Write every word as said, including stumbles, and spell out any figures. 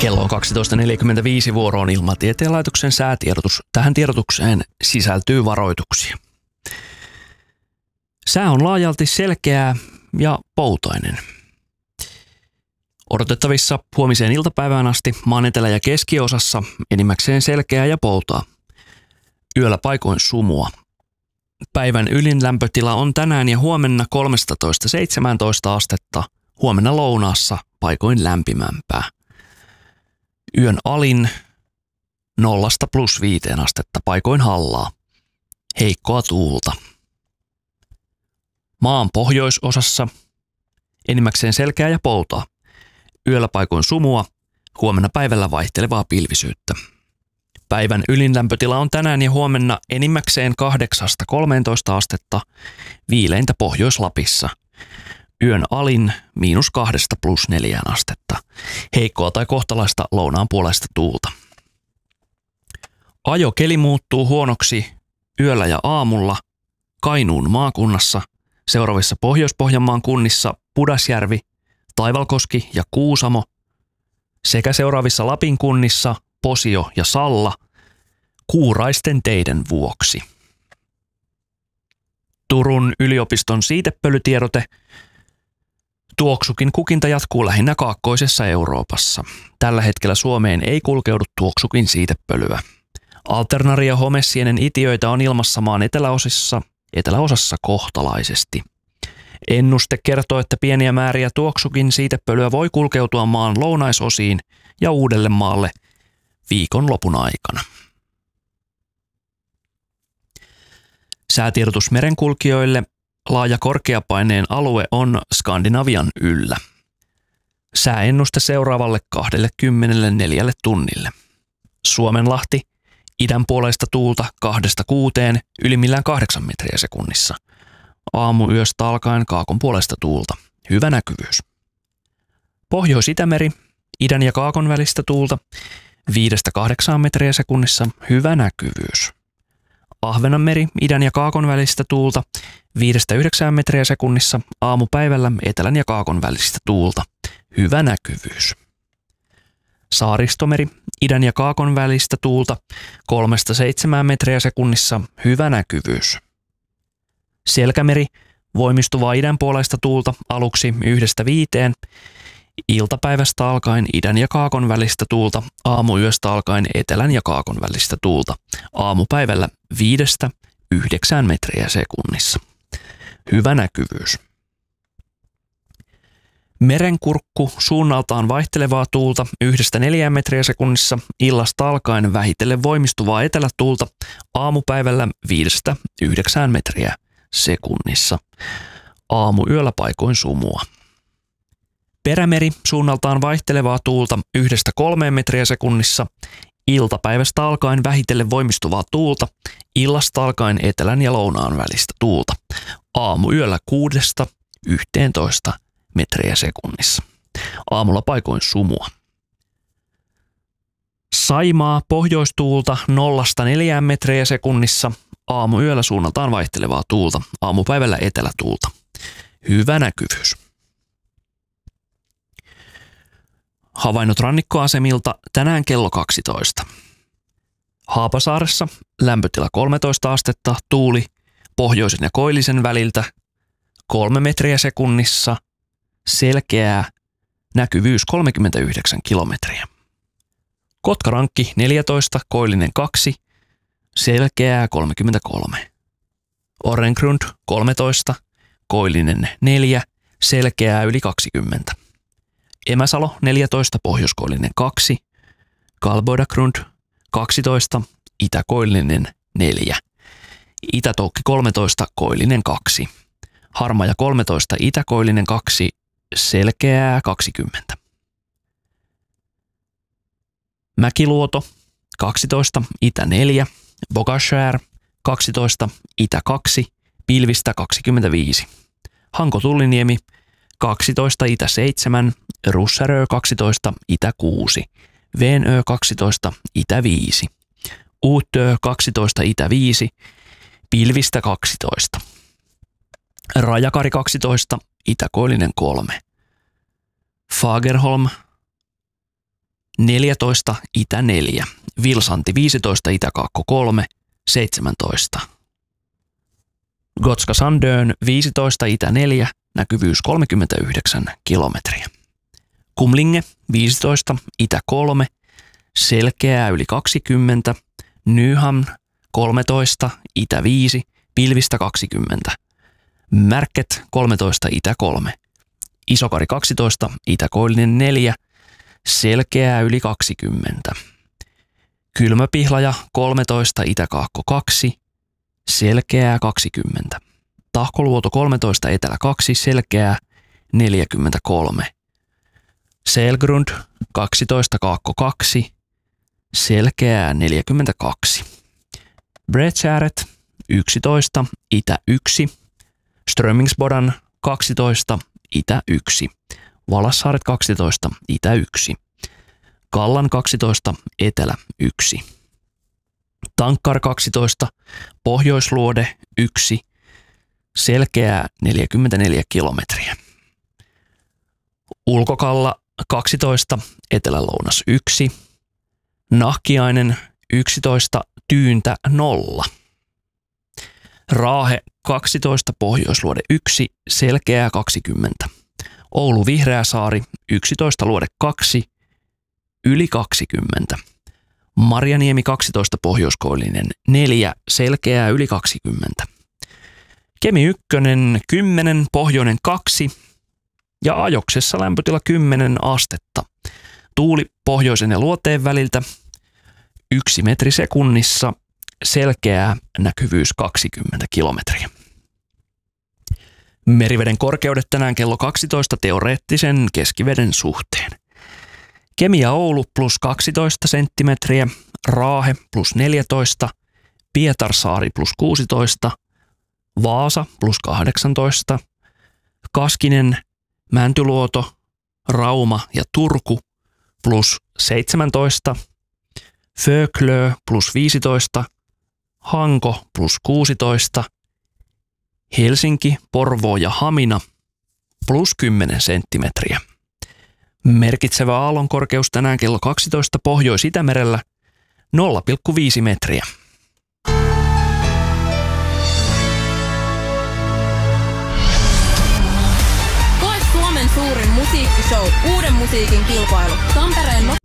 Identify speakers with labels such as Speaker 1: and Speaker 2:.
Speaker 1: Kello on kaksitoista neljäkymmentäviisi, vuoroon Ilmatieteen laitoksen säätiedotus. Tähän tiedotukseen sisältyy varoituksia. Sää on laajalti selkeää ja poutainen. Odotettavissa huomiseen iltapäivään asti maan etelä- ja keskiosassa enimmäkseen selkeää ja poutaa. Yöllä paikoin sumua. Päivän ylin lämpötila on tänään ja huomenna kolmetoista seitsemäntoista astetta, huomenna lounaassa paikoin lämpimämpää. Yön alin nollasta plus viiteen astetta, paikoin hallaa. Heikkoa tuulta. Maan pohjoisosassa enimmäkseen selkeää ja poutaa. Yöllä paikoin sumua, huomenna päivällä vaihtelevaa pilvisyyttä. Päivän ylin lämpötila on tänään ja huomenna enimmäkseen kahdeksasta kolmeentoista astetta, viileintä Pohjois-Lapissa. Yön alin miinus kahdesta plus neljään astetta. Heikkoa tai kohtalaista lounaan puolesta tuulta. Ajokeli muuttuu huonoksi yöllä ja aamulla Kainuun maakunnassa, seuraavissa Pohjois-Pohjanmaan kunnissa Pudasjärvi, Taivalkoski ja Kuusamo sekä seuraavissa Lapin kunnissa Posio ja Salla kuuraisten teiden vuoksi. Turun yliopiston siitepölytiedote. Tuoksukin kukinta jatkuu lähinnä kaakkoisessa Euroopassa. Tällä hetkellä Suomeen ei kulkeudu tuoksukin siitepölyä. Alternaria homessienen itiöitä on ilmassa maan eteläosissa, eteläosassa kohtalaisesti. Ennuste kertoo, että pieniä määriä tuoksukin siitepölyä voi kulkeutua maan lounaisosiin ja Uudellemaalle viikonlopun aikana. Säätiedotus merenkulkijoille. Laaja korkeapaineen alue on Skandinavian yllä. Sääennuste seuraavalle kaksikymmentäneljä tunnille. Suomenlahti, idänpuoleista tuulta kahdesta kuuteen, ylimmillään kahdeksan metriä sekunnissa. Aamuyöstä alkaen kaakon puolesta tuulta. Hyvä näkyvyys. Pohjois-Itämeri, idän ja kaakon välistä tuulta viidestä kahdeksaan metriä sekunnissa. Hyvä näkyvyys. Ahvenanmeri, idän ja kaakon välistä tuulta viidestä yhdeksään metriä sekunnissa. Aamupäivällä etelän ja kaakon välistä tuulta. Hyvä näkyvyys. Saaristomeri, idän ja kaakon välistä tuulta kolmesta seitsemään metriä sekunnissa. Hyvä näkyvyys. Selkämeri, voimistuvaa idänpuoleista tuulta aluksi yhdestä viiteen. Iltapäivästä alkaen idän ja kaakon välistä tuulta, aamuyöstä alkaen etelän ja kaakon välistä tuulta. Aamupäivällä viidestä yhdeksään metriä sekunnissa. Hyvä näkyvyys. Merenkurkku, suunnaltaan vaihtelevaa tuulta yhdestä neljään metriä sekunnissa, illasta alkaen vähitellen voimistuvaa etelätuulta, aamupäivällä viidestä yhdeksään metriä sekunnissa. Aamuyöllä paikoin sumua. Perämeri, suunnaltaan vaihtelevaa tuulta yhdestä kolmeen metriä sekunnissa, iltapäivästä alkaen vähitellen voimistuvaa tuulta, illasta alkaen etelän ja lounaan välistä tuulta. Aamuyöllä kuudesta yhteentoista metriä sekunnissa. Aamulla paikoin sumua. Saimaa, pohjoistuulta nollasta neljään metriä sekunnissa, aamuyöllä suunnaltaan vaihtelevaa tuulta, aamupäivällä etelätuulta. Hyvä näkyvyys. Havainnot rannikkoasemilta tänään kello kaksitoista. Haapasaaressa lämpötila kolmetoista astetta, tuuli pohjoisen ja koillisen väliltä kolme metriä sekunnissa, selkeää, näkyvyys kolmekymmentäyhdeksän kilometriä. Kotkarankki neljätoista, koillinen kaksi, selkeää kolmekymmentäkolme. Orrengrund kolmetoista, koillinen neljä, selkeää yli kaksikymmentä. Emäsalo neljätoista, pohjoiskoillinen kaksi, Kalboidagrund kaksitoista, itäkoillinen neljä, Itätoukki kolmetoista, koillinen kaksi, Harmaja kolmetoista, itäkoillinen kaksi, selkeää kaksikymmentä. Mäkiluoto kaksitoista, itä neljä, Bogashär kaksitoista, itä kaksi, pilvistä kaksikymmentäviisi. Hanko-Tulliniemi kaksitoista, itä seitsemän, Russarö kaksitoista, itä kuusi, Veenö kaksitoista, itä viisi, Uutö kaksitoista, itä viisi, pilvistä kaksitoista. Rajakari kaksitoista, itäkoillinen kolme. Fagerholm neljätoista, itä neljä. Vilsanti viisitoista, itäkaakko kolme, seitsemäntoista. Gotska Sandön viisitoista, itä neljä, näkyvyys kolmekymmentäyhdeksän kilometriä. Kumlinge viisitoista, itä kolme, selkeää yli kaksikymmentä. Nyhamn kolmetoista, itä viisi, pilvistä kaksikymmentä. Märket kolmetoista, itä kolme. Isokari kaksitoista, itäkoillinen neljä, selkeää yli kaksikymmentä. Kylmäpihlaja kolmetoista, itäkaakko kaksi, selkeää kaksikymmentä. Tahkoluoto kolmetoista, etelä kaksi, selkeää neljäkymmentäkolme. Selgrund kaksitoista, kaakko kaksi, selkeää neljäkymmentäkaksi. Bredskäret yksitoista, itä yksi. Strömingsbodan kaksitoista, itä yksi. Valassaaret kaksitoista, itä yksi. Kallan kaksitoista, etelä yksi. Tankkar kaksitoista, Pohjoisluode yksi, selkeää neljäkymmentäneljä kilometriä. Ulkokalla kaksitoista, etelä-lounas yksi. Nahkiainen yksitoista, Tyyntä nolla. Raahe kaksitoista, Pohjoisluode yksi, selkeää kaksikymmentä. Oulu Vihreäsaari yksitoista, Luode kaksi, yli kaksikymmentä. Marjaniemi kaksitoista, Pohjoiskoillinen neljä, selkeää yli kaksikymmentä. Kemi yksi kymmenen, Pohjoinen kaksi ja Ajoksessa lämpötila kymmenen astetta. Tuuli pohjoisen ja luoteen väliltä yksi metri sekunnissa, selkeää näkyvyys kaksikymmentä kilometriä. Meriveden korkeudet tänään kello kaksitoista teoreettisen keskiveden suhteen. Kemi ja Oulu plus kaksitoista senttimetriä, Raahe plus neljätoista, Pietarsaari plus kuusitoista, Vaasa plus kahdeksantoista, Kaskinen, Mäntyluoto, Rauma ja Turku plus seitsemäntoista, Föklö plus viisitoista, Hanko plus kuusitoista, Helsinki, Porvoo ja Hamina plus kymmenen senttimetriä. Merkitsevä aallonkorkeus tänään kello kaksitoista Pohjois-Itämerellä nolla pilkku viisi metriä.
Speaker 2: Koe Suomen suurin musiikkishow, uuden musiikin kilpailu. Tampereen